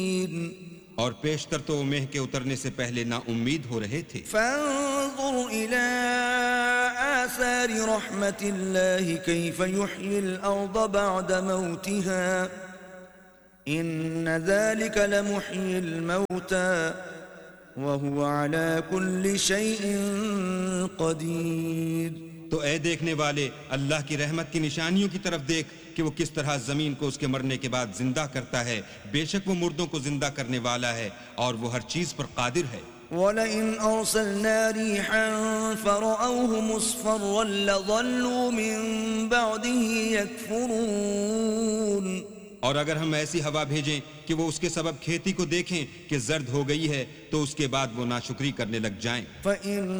और पेशतर तो मेह के उतरने से पहले ना उम्मीद हो रहे थे। फंज़ुर इला आसारि रहमतिल्लाहि कैफ़ युह्यिल अर्द बअद मौतिहा इन्न ज़ालिका लमुह्यिल मौता व हुवा अला कुल्लि शैइन क़दीर। तो ए देखने वाले, अल्लाह की रहमत की निशानियों की तरफ देख कि वो किस तरह जमीन को उसके मरने के बाद जिंदा करता है। बेशक वो मुर्दों को जिंदा करने वाला है और वो हर चीज पर कादिर है। वलइन अर्सलना रिहन फरअऊहु मुस्फर्रन लज़ल्लू मिन बअदिही यकफुरून। और अगर हम ऐसी हवा भेजें कि वो उसके सबब खेती को देखें कि जर्द हो गई है, तो उसके बाद वो नाशुक्री करने लग जाएं।